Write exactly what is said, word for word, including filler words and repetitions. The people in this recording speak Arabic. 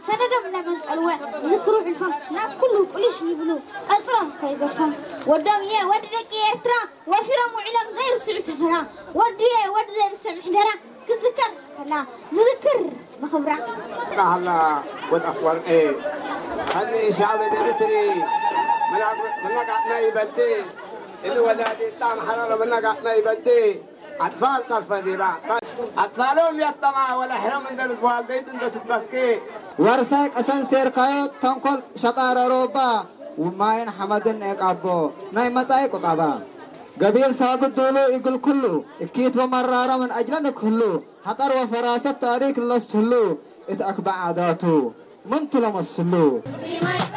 سندم لمن الوان ذكروا الفم نا كله قليش يبلو أترام كيدفهم ودم يا ودك يا ترى وفرم علم غير سعس فرا ودي ود زي السمح درا كذكر لا ذكر بخبره الله والأخبار إيه هذه شعب الإريتري من من قعدنا يبدي اللي ولادي تام حرارة من قعدنا يبدي أطفال طرف ديرا أطفالهم يطمع ولا حرام من الوالدين إنه تتبكي ورسك أسان سير قايد تنقل شطار روبا وماين حمدن إقابو ناي متاي قطابا قبيل سابق دولو يقول كله اكيد ومرارة من أجلنا كله حطر وفراسة تاريخ الله سلو اتأكبع عاداته من تلمس سلو